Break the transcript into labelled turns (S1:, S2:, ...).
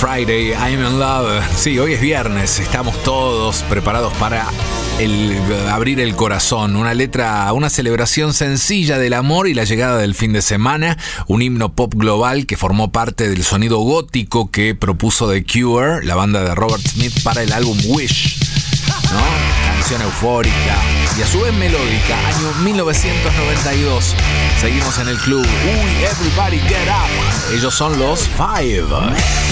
S1: Friday, I'm in love. Sí, hoy es viernes, estamos todos preparados para abrir el corazón. Una letra, una celebración sencilla del amor y la llegada del fin de semana. Un himno pop global que formó parte del sonido gótico que propuso The Cure, la banda de Robert Smith, para el álbum Wish, ¿no? Canción eufórica y a su vez melódica. Año 1992. Seguimos en el club. Everybody get up. Ellos son los Five.